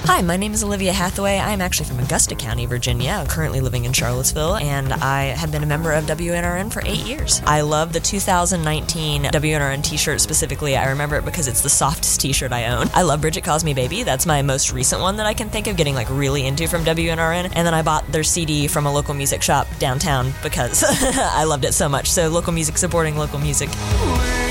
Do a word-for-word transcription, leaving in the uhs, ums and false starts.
Hi, my name is Olivia Hathaway. I am actually from Augusta County, Virginia. I'm currently living in Charlottesville, and I have been a member of W N R N for eight years. I love the two thousand nineteen W N R N t-shirt specifically. I remember it because it's the softest t-shirt I own. I love Bridget Calls Me Baby. That's my most recent one that I can think of getting like really into from W N R N. And then I bought their C D from a local music shop downtown because I loved it so much. So local music supporting local music.